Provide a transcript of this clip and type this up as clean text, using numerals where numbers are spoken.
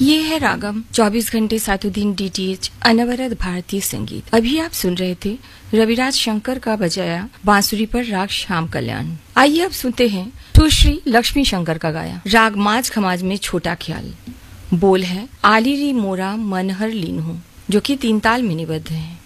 ये है रागम 24 घंटे सातों दिन DTH अनवरत भारतीय संगीत। अभी आप सुन रहे थे रविराज शंकर का बजाया बांसुरी पर राग श्याम कल्याण। आइए अब सुनते हैं सुश्री लक्ष्मी शंकर का गाया राग माज खमाज में छोटा ख्याल। बोल है आली री मोरा मनहर लीन हूँ, जो कि 3 ताल में निबद्ध है।